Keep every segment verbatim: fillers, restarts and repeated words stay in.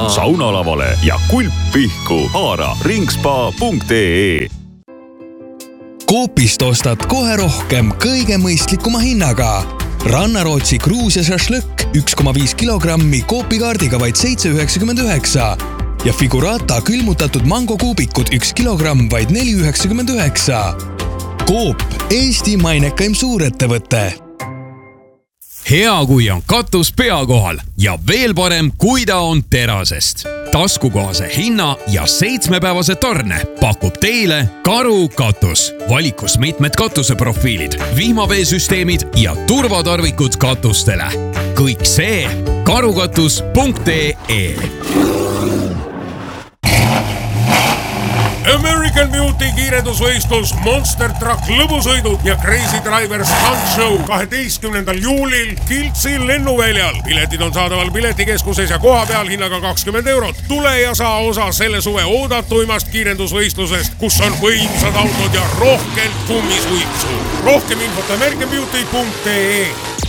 saunalavale ja kulp pihku. Haara ringspa punkt ee. Coopist ostad kohe rohkem kõige mõistlikuma hinnaga. Rannarootsi kruus ja šašlõkk üks koma viis kilogrammi Coopi-kaardiga vaid seitse üheksakümmend üheksa ja Figurata külmutatud mangokuubikud üks kilogramm vaid neli üheksakümmend üheksa. Coop, Eesti mainekaim suurettevõte. Hea, kui on katus pea kohal ja veel parem, kui ta on terasest. Taskukohase hinna ja seitsmepäevase tarne pakub teile Karu katus. Valikus mitmed katuseprofiilid, vihmaveesüsteemid ja turvatarvikud katustele. Kõik see karukatus punkt ee. American Beauty kiirendusvõistlus, Monster Truck lõbusõidud ja Crazy Driver Stunt Show kaheteistkümnendal juulil Kiltsi lennuväljal. Piletid on saadaval piletikeskuses ja koha peal hinnaga kakskümmend eurot. Tule ja saa osa selle suve oodatuimast kiirendusvõistlusest, kus on võimsad autod ja rohkelt kummisuiksu. Rohkem infot American Beauty punkt ee.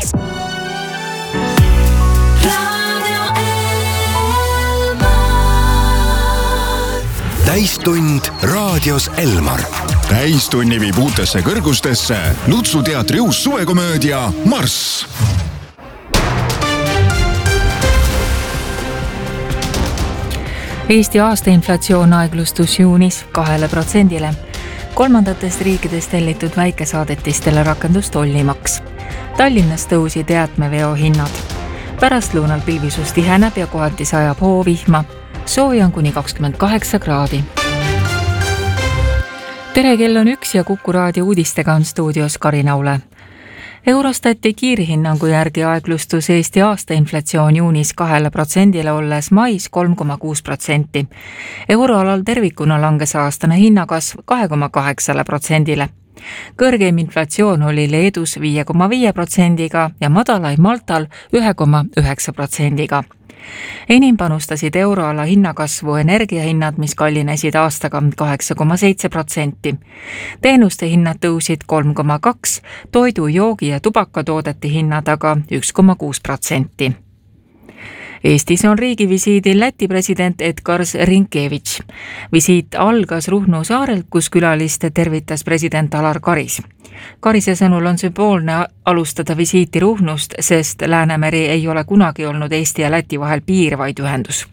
Täistund raadios Elmar. Täistunni viib uutesse kõrgustesse Lutsu teatri uus suvekomöödia Marss. Eesti aastainflatsioon aeglustus juunis kahele protsendile. Kolmandatest riikidest tellitud väikesaadetistele rakendus tollimaks. Tallinnas tõusid jäätmeveo hinnad. Pärastlõunal pilvisus tiheneb ja kohati sajab hoovihma. Sooja on kuni kakskümmend kaheksa kraadi. Tere, kell on üks ja Kuku raadio uudistega on stuudios Karina Ule. Eurostati kiirhinnangu järgi aeglustus Eesti aastainflatsioon juunis kahele protsendile olles mais kolm koma kuus protsenti. Euroalal tervikuna langes aastane hinnakasv kahe koma kaheksale protsendile. Kõrgeim inflatsioon oli Leedus viie koma viie protsendiga ja madalaim Maltal ühe koma üheksa protsendiga. Enim panustasid euroala hinnakasvu energiahinnad, mis kallinesid aastaga kaheksa koma seitse protsenti. Teenuste hinnad tõusid kolm koma kaks, toidu, joogi ja tubakatoodete hinnad aga üks koma kuus protsenti. Eestis on riigivisiidil Läti president Edgars Rinkevitš. Visiit algas Ruhnu saarelt, kus külaliste tervitas president Alar Karis. Karise sõnul on sümboolne alustada visiiti Ruhnust, sest Läänemeri ei ole kunagi olnud Eesti ja Läti vahel piirvaid ühendus.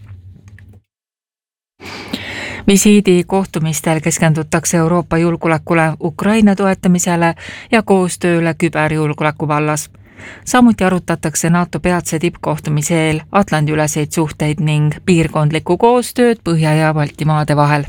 Visiidi kohtumistel keskendutakse Euroopa julgeolekule, Ukraina toetamisele ja koostööle küberjulgeoleku vallas. Samuti arutatakse NATO peatse tippkohtumise eel Atlandi-üleseid suhteid ning piirkondlikku koostööd Põhja- ja Baltimaade vahel.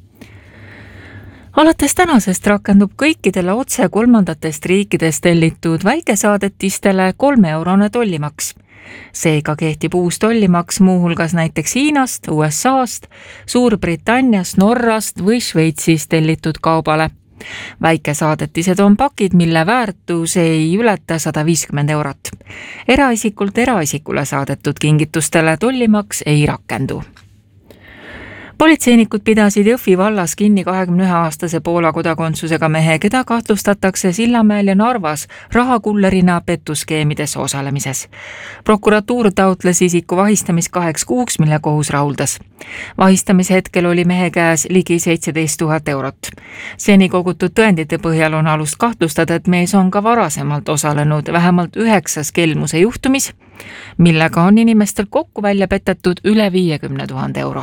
Alates tänasest rakendub kõikidele otse kolmandatest riikidest tellitud väikesaadetistele kolme eurone tollimaks. Seega kehtib uus tollimaks muuhulgas näiteks Hiinast, U S A-st, Suurbritanniast, Norrast või Šveitsist tellitud kaubale. Väikesaadetised on pakid, mille väärtus ei ületa sada viiskümmend eurot. Eraisikult eraisikule saadetud kingitustele tollimaks ei rakendu. Politseinikud pidasid Jõhvi vallas kinni kahekümne ühe aastase Poola kodakondsusega mehe, keda kahtlustatakse Sillamäel ja Narvas rahakullerina pettuskeemides osalemises. Prokuratuur taotles isiku vahistamist kaheks kuuks, mille kohus rahuldas. Vahistamise hetkel oli mehe käes ligi seitseteist tuhat eurot. Seni kogutud tõendite põhjal on alust kahtlustada, et mees on ka varasemalt osalenud vähemalt üheksas kelmuse juhtumis, millega on inimestel kokku välja petetud üle viiekümne tuhande euro.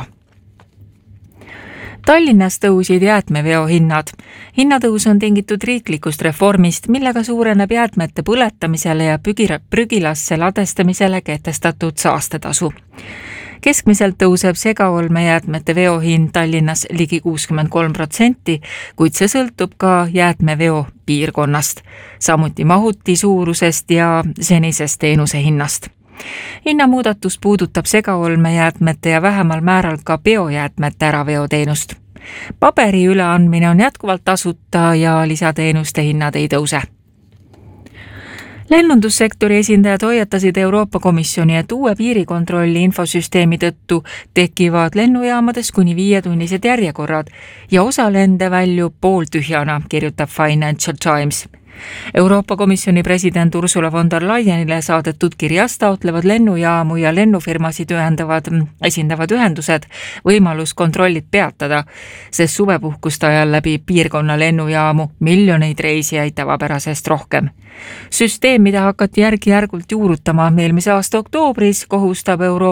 Tallinnas tõusid jäätmeveo hinnad. Hinnatõus on tingitud riiklikust reformist, millega suureneb jäätmete põletamisele ja prügilasse ladestamisele kehtestatud saastetasu. Keskmiselt tõuseb segaolmejäätmete veohind Tallinnas ligi kuuskümmend kolm protsenti, kuid see sõltub ka jäätmeveo piirkonnast, samuti mahuti suurusest ja senisest teenuse hinnast. Hinnamuudatus puudutab segaolmejäätmete ja vähemal määral ka biojäätmete äraveoteenust. Paberi üleandmine on jätkuvalt tasuta ja lisateenuste hinnad ei tõuse. Lennundussektori esindajad hoiatasid Euroopa Komisjoni, et uue piirikontrolli infosüsteemi tõttu tekivad lennujaamades kuni viietunnised järjekorrad ja osa lende väljub pooltühjana, kirjutab Financial Times. Euroopa Komisjoni president Ursula von der Leyenile saadetud kirjas taotlevad lennujaamu ja lennufirmasid ühendavad, esindavad ühendused võimalus kontrollid peatada, sest suvepuhkuste ajal läbi piirkonna lennujaamu miljoneid reisijaid tavapärasest rohkem. Süsteem, mida hakati järgi-järgult juurutama eelmise aasta oktoobris, kohustab Euroopa